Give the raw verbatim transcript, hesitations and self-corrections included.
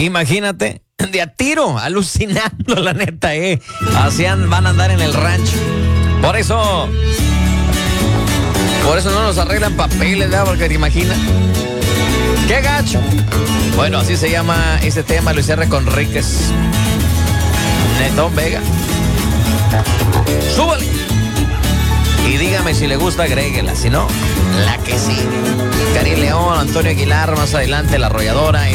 Imagínate, de a tiro, alucinando, la neta, eh. Así van a andar en el rancho. Por eso, por eso no nos arreglan papeles, ¿verdad? Porque te imaginas. ¡Qué gacho! Bueno, así se llama este tema, Luis R. Conríquez. Netón Vega. ¡Súbale! Y dígame si le gusta, agréguela. Si no, la que sí. Cari León, Antonio Aguilar, más adelante La Arrolladora.